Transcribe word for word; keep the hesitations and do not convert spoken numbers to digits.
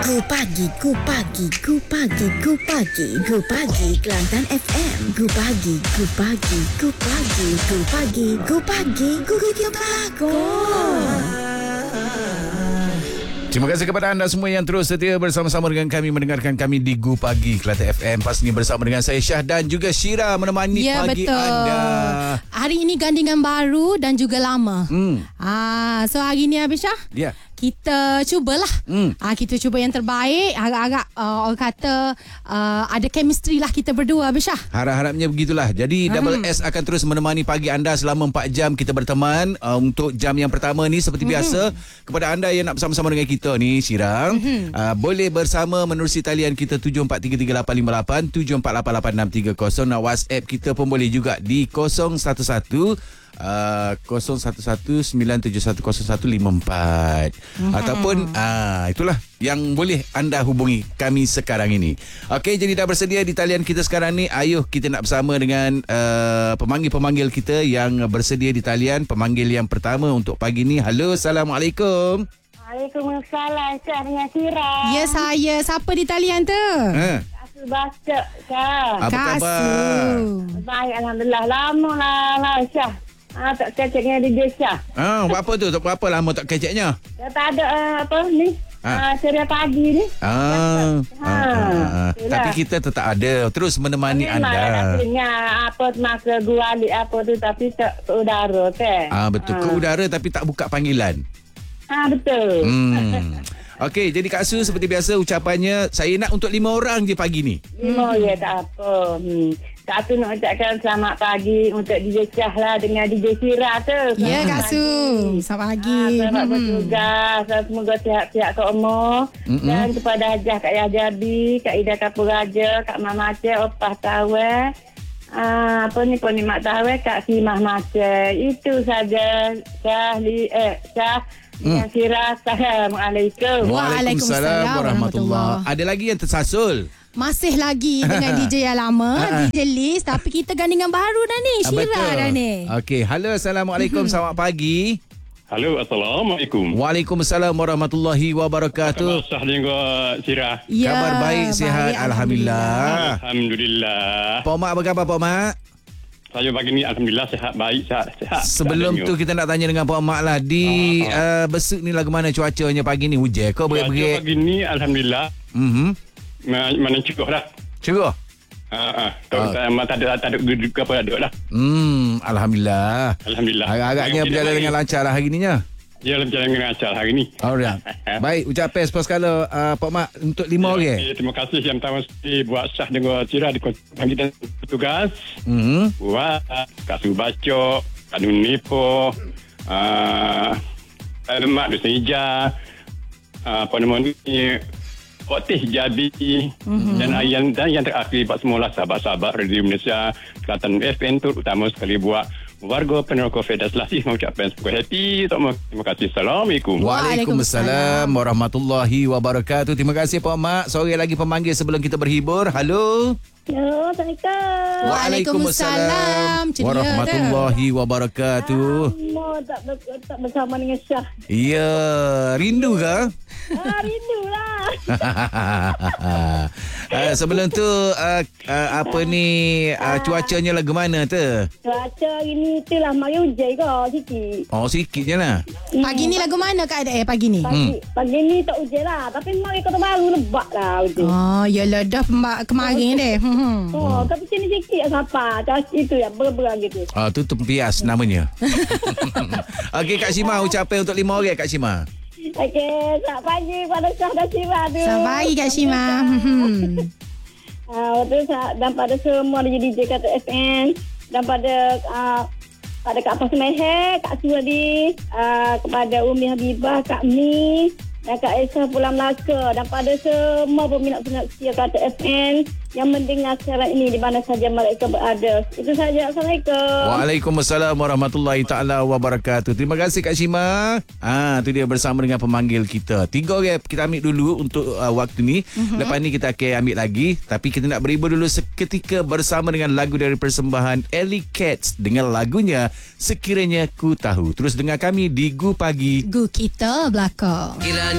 Gu Pagi, Gu Pagi, Gu Pagi, Gu Pagi, Gu Pagi, Kelantan F M. Gu Pagi, Gu Pagi, Gu Pagi, Gu Pagi, Gu Pagi, Gu Gu Pagi. Terima kasih kepada anda semua yang terus setia bersama-sama dengan kami, mendengarkan kami di Gu Pagi Kelantan F M. Pastinya bersama dengan saya Syah dan juga Syira menemani ya, pagi betul. anda. Hari ini gandingan baru dan juga lama. Hmm. Ah, so hari ni Habis Syah? Ya. Kita cubalah. Hmm. Ah, kita cuba yang terbaik. Agak-agak uh, orang kata uh, ada chemistry lah kita berdua Habis Syah. Harap-harapnya begitulah. Jadi Hmm. Double S akan terus menemani pagi anda selama empat jam kita berteman. Uh, untuk jam yang pertama ni seperti hmm. biasa, kepada anda yang nak bersama-sama dengan kita ni Syirah, hmm. uh, boleh bersama menerusi talian kita tujuh empat tiga tiga lapan lima lapan, tujuh empat lapan lapan enam tiga kosong. Nah, WhatsApp kita pun boleh juga di kosong satu satu Uh, kosong satu satu sembilan tujuh satu kosong satu lima empat hmm. ataupun uh, itulah yang boleh anda hubungi kami sekarang ini. Okey, jadi dah bersedia di talian kita sekarang ni. Ayuh kita nak bersama dengan uh, pemanggil-pemanggil kita yang bersedia di talian. Pemanggil yang pertama untuk pagi ni. Halo, Assalamualaikum. Waalaikumsalam, Syah dengan Syira. Ya, saya. Siapa di talian tu? Ha. Asu baca, Syah. Apa Kak khabar? Asu. Baik, Alhamdulillah. Lama lah, lah Syah. Ah, tak kecek dengan D J Syah. Ah, apa tu? Tak berapa lama tak keceknya? Dah tak ada uh, apa ni. Ha. Ah, ceria pagi ni. Ah, Ha. ah, ah, ah. Itulah. Tapi kita tetap ada terus menemani Memang anda. rasanya apa masa gua alik apa tu tapi tak ke udara kan. Ah, betul. Ke udara tapi tak buka panggilan. Ah, betul. Hmm. Okey, jadi Kak Su seperti biasa ucapannya saya nak untuk lima orang je pagi ni. Lima ya tak apa. Hmm. Satu nak ucapkan selamat pagi untuk D J Syah lah dengan D J Syira tu. Ya, Selamat Kak Su. pagi. Selamat pagi. Ah, selamat Hmm. bertugas. Semoga sihat-sihat Kak Umar. Mm-mm. Dan kepada Hajah Kak Yajabi, Kak Ida Kapur Raja, Kak Mama Aceh, Opah Tawel. Ah, apa ni pun ni Mak Tawel, Kak Simah Maceh. Itu saja. Syah li eh Syah dengan Syira. Assalamualaikum. Waalaikumsalam warahmatullahi. Ada lagi yang tersasul. Masih lagi dengan D J yang lama, D J Liz, tapi kita gandingan baru dah ni, Syira dah ni. Okey, halo, Assalamualaikum. Selamat pagi. Halo, Assalamualaikum. Waalaikumsalam warahmatullahi wabarakatuh. Khabar Syah dan juga Syirah. Ya, Kabar baik, sihat, baik, alhamdulillah. Alhamdulillah. Pak Mak apa khabar Pak Mak? Saya pagi ni Alhamdulillah sihat, baik, sihat, sihat. Sebelum tu kita nak tanya dengan Pak Mak lah. Di uh, Besut ni lagu mana cuacanya pagi ni? Hujan ke? Cuaca Berit-berit? pagi ni Alhamdulillah. Mhm. Ma- Mana cukup dah. Cerah? Ha, ha. Tak, tak, tak ada, tak ada geduk apa ada dah. Hmm, Alhamdulillah. Alhamdulillah. Agak-agaknya berjalan dengan lancar lah hari ni ya. Ya, berjalan dengan lancar hari ni. Alright. Baik, ucapan sepas kala uh, Pak Mak untuk lima orang. Ya, terima kasih yang pertama sekali buat Syah dan juga Syirah di panggilan petugas. Mhm. Buat Kak Subacok, Kak Nunipo, uh, Mak Dusun Hijau, uh, apa nama ni, Otih Jabi, mm-hmm. dan yang dan yang terakhir buat semualah sahabat-sahabat Radio Malaysia Kelantan F M terutama sekali buat warga penerokok Fedas Lasih mengucapkan semoga happy. Terima kasih. Assalamualaikum. Waalaikumsalam warahmatullahi wabarakatuh. Terima kasih Pak Mak. Sorry lagi pemanggil sebelum kita berhibur. Halo. Ya, Assalamualaikum. Waalaikumsalam. Ceria warahmatullahi wabarakatuh. Lama tak, ber- tak bersama dengan Syah. Ya, rindu ke? Ah, rindulah. uh, sebelum tu uh, uh, apa ni uh, cuacanya lagu mana tu? Cuaca hari ni tu lah mari hujan ke sikit. Oh, sikit je lah. Pagi ni lagu mana Kak Ada? Eh, pagi ni? Pagi, hmm. pagi ni tak hujan lah. Tapi mari kota baru lebat lah hujan. Oh, yalah dah pemba- kemarin deh. Hmm. Oh, tapi sini sikit lah siapa. Itu ya, berberang gitu. Ah, tu tempias namanya. Okey Kak Syima, ucapan untuk lima orang Kak Syima. Okey, selamat pagi pada Syah dan Syirah tu. Selamat pagi Kak Syima. Hmm. Uh, terus, uh, dan pada semua D J kata F M. Dan pada uh, pada Kak Pas Meher, Kak Suwadi, uh, kepada Umi Habibah, Kak Mi dan Kak Aisyah Pulang Melaka. Dan pada semua peminat-peminat setia kata F M yang mendengar sekarang ini di mana saja mereka berada. Itu saja. Assalamualaikum. Waalaikumsalam warahmatullahi taala wabarakatuh. Terima kasih Kak Syima. Ah, tu dia bersama dengan pemanggil kita. Tiga orang kita ambil dulu untuk uh, waktu ni. Uh-huh. Lepas ni kita akan ambil lagi, tapi kita nak berhibur dulu seketika bersama dengan lagu dari persembahan Ellie Cats dengan lagunya Sekiranya Ku Tahu. Terus dengar kami di Gu Pagi. Gu kita belakang.